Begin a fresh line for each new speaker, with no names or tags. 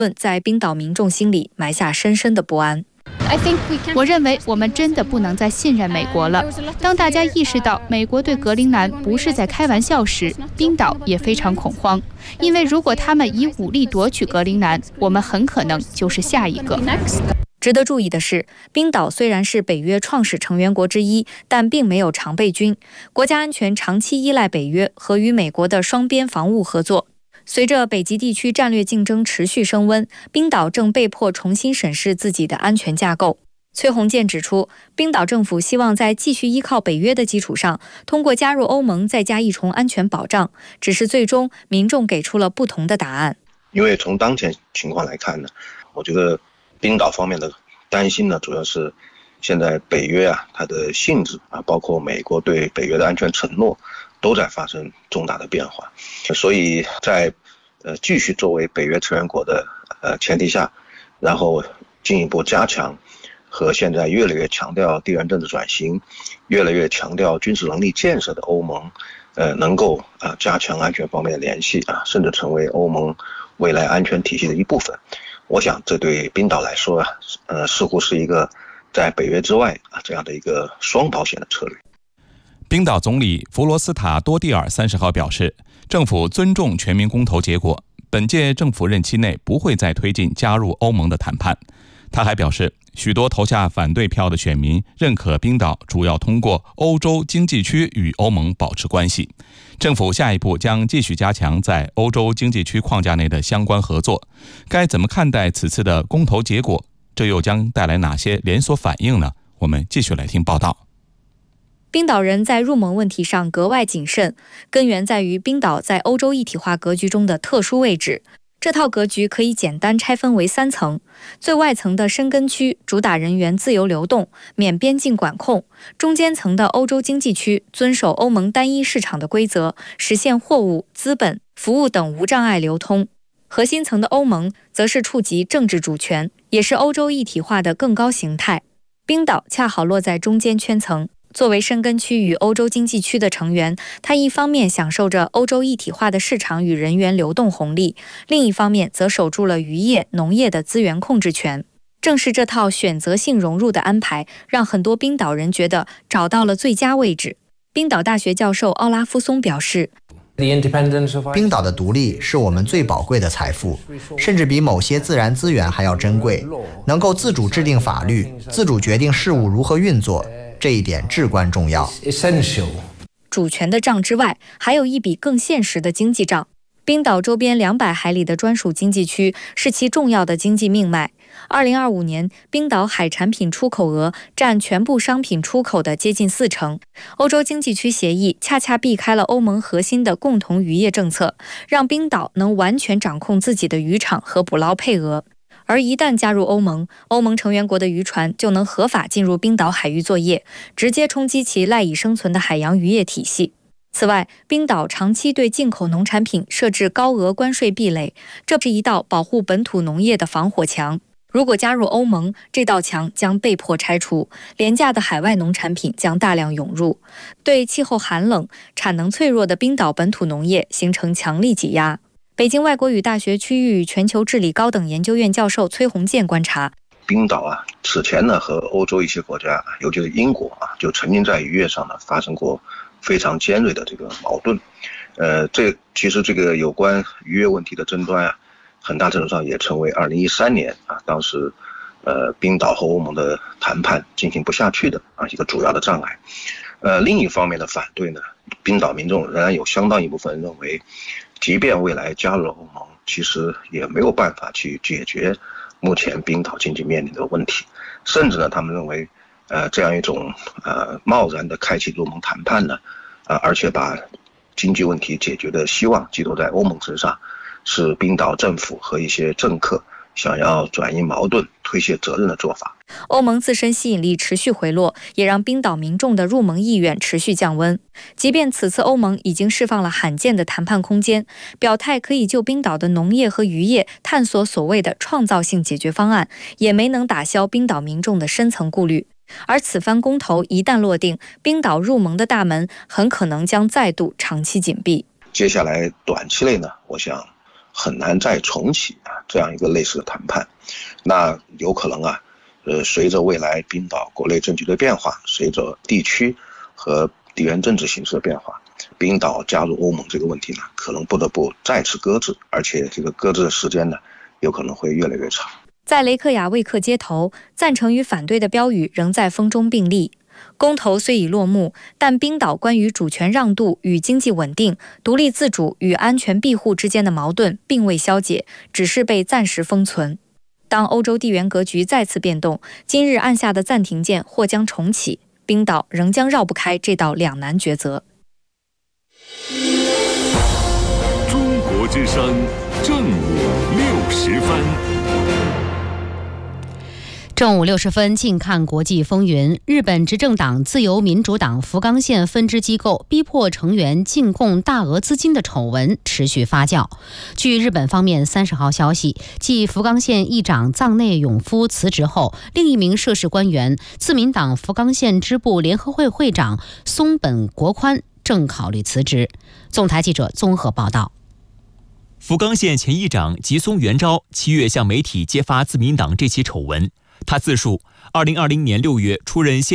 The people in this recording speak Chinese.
论在冰岛民众心里埋下深深的不安。
我认为我们真的不能再信任美国了。当大家意识到美国对格陵兰不是在开玩笑时，冰岛也非常恐慌，因为如果他们以武力夺取格陵兰，我们很可能就是下一个。
值得注意的是，冰岛虽然是北约创始成员国之一，但并没有常备军，国家安全长期依赖北约和与美国的双边防务合作。随着北极地区战略竞争持续升温，冰岛正被迫重新审视自己的安全架构。崔洪建指出，冰岛政府希望在继续依靠北约的基础上，通过加入欧盟再加一重安全保障，只是最终民众给出了不同的答案。
因为从当前情况来看呢，我觉得冰岛方面的担心呢，主要是现在北约它的性质包括美国对北约的安全承诺都在发生重大的变化，所以在继续作为北约成员国的前提下，然后进一步加强和现在越来越强调地缘政治转型、越来越强调军事能力建设的欧盟，能够加强安全方面的联系甚至成为欧盟未来安全体系的一部分。我想这对冰岛来说似乎是一个在北约之外这样的一个双保险的策略。
冰岛总理弗罗斯塔多蒂尔30号表示，政府尊重全民公投结果，本届政府任期内不会再推进加入欧盟的谈判。他还表示，许多投下反对票的选民认可冰岛主要通过欧洲经济区与欧盟保持关系。政府下一步将继续加强在欧洲经济区框架内的相关合作。该怎么看待此次的公投结果？这又将带来哪些连锁反应呢？我们继续来听报道。
冰岛人在入盟问题上格外谨慎，根源在于冰岛在欧洲一体化格局中的特殊位置。这套格局可以简单拆分为3层，最外层的申根区主打人员自由流动，免边境管控；中间层的欧洲经济区遵守欧盟单一市场的规则，实现货物、资本、服务等无障碍流通；核心层的欧盟则是触及政治主权，也是欧洲一体化的更高形态。冰岛恰好落在中间圈层。作为申根区与欧洲经济区的成员，它一方面享受着欧洲一体化的市场与人员流动红利，另一方面则守住了渔业、农业的资源控制权。正是这套选择性融入的安排，让很多冰岛人觉得找到了最佳位置。冰岛大学教授奥拉夫松表示，
冰岛的独立是我们最宝贵的财富，甚至比某些自然资源还要珍贵。能够自主制定法律，自主决定事务如何运作，这一点至关重要。
主权的账之外，还有一笔更现实的经济账。冰岛周边200海里的专属经济区是其重要的经济命脉。2025年，冰岛海产品出口额占全部商品出口的接近40%。欧洲经济区协议恰恰避开了欧盟核心的共同渔业政策，让冰岛能完全掌控自己的渔场和捕捞配额。而一旦加入欧盟，欧盟成员国的渔船就能合法进入冰岛海域作业，直接冲击其赖以生存的海洋渔业体系。此外，冰岛长期对进口农产品设置高额关税壁垒，这是一道保护本土农业的防火墙。如果加入欧盟，这道墙将被迫拆除，廉价的海外农产品将大量涌入，对气候寒冷、产能脆弱的冰岛本土农业形成强力挤压。北京外国语大学区域与全球治理高等研究院教授崔洪建观察，
冰岛此前呢和欧洲一些国家，尤其是英国就曾经在渔业上呢发生过非常尖锐的这个矛盾。其实这个有关渔业问题的争端很大程度上也成为2013年当时冰岛和欧盟的谈判进行不下去的一个主要的障碍。另一方面的反对呢，冰岛民众仍然有相当一部分人认为，即便未来加入了欧盟，其实也没有办法去解决目前冰岛经济面临的问题，甚至呢，他们认为，这样一种贸然的开启入盟谈判呢，而且把经济问题解决的希望寄托在欧盟身上，是冰岛政府和一些政客想要转移矛盾、推卸责任的做法。
欧盟自身吸引力持续回落，也让冰岛民众的入盟意愿持续降温。即便此次欧盟已经释放了罕见的谈判空间，表态可以就冰岛的农业和渔业探索所谓的创造性解决方案，也没能打消冰岛民众的深层顾虑。而此番公投一旦落定，冰岛入盟的大门很可能将再度长期紧闭。
接下来短期内呢，我想很难再重启这样一个类似的谈判。那有可能随着未来冰岛国内政局的变化，随着地区和地缘政治形势的变化，冰岛加入欧盟这个问题呢，可能不得不再次搁置，而且这个搁置的时间呢，有可能会越来越长。
在雷克雅未克街头，赞成与反对的标语仍在风中并立。公投虽已落幕，但冰岛关于主权让渡与经济稳定、独立自主与安全庇护之间的矛盾并未消解，只是被暂时封存。当欧洲地缘格局再次变动，今日按下的暂停键或将重启，冰岛仍将绕不开这道两难抉择。
中国之声正午60分。
正午60分，近看国际风云。日本执政党自由民主党福冈县分支机构逼迫成员进贡大额资金的丑闻持续发酵。据日本方面30号消息，继福冈县议长藏内永夫辞职后，另一名涉事官员自民党福冈县支部联合会会长松本国宽正考虑辞职。纵台记者综合报道。
福冈县前议长吉松元昭7月向媒体揭发自民党这起丑闻。他自述，2020年6月出任县